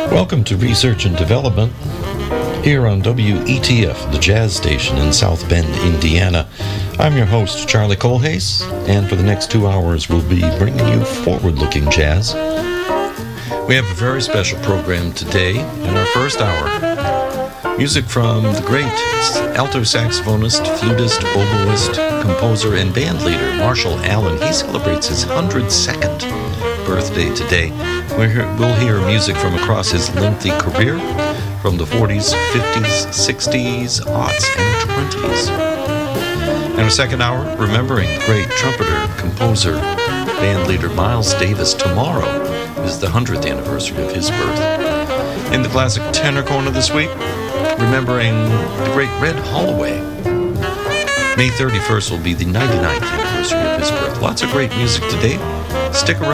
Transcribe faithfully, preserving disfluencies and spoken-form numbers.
Welcome to Research and Development here on W E T F, the jazz station in South Bend, Indiana. I'm your host, Charlie Colhase, and for the next two hours we'll be bringing you forward-looking jazz. We have a very special program today in our first hour. Music from the great alto saxophonist, flutist, oboist, composer, and band leader Marshall Allen. He celebrates his one hundred second birthday today. We'll hear music from across his lengthy career, from the forties, fifties, sixties, aughts, and twenties. In our second hour, remembering the great trumpeter, composer, band leader Miles Davis. Tomorrow is the one hundredth anniversary of his birth. In the classic tenor corner this week, remembering the great Red Holloway. May thirty-first will be the ninety-ninth anniversary of his birth. Lots of great music today. Stick around.